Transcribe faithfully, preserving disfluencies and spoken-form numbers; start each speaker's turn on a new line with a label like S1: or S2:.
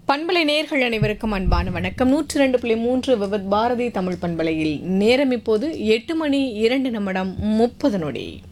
S1: பண்பலை நேர்கள் அனைவருக்கும் அன்பான வணக்கம். நூற்றி இரண்டு புள்ளி மூன்று விவத் பாரதி தமிழ் பண்பலையில் நேரம் இப்போது எட்டு மணி இரண்டு நிமிடம் முப்பது நொடி.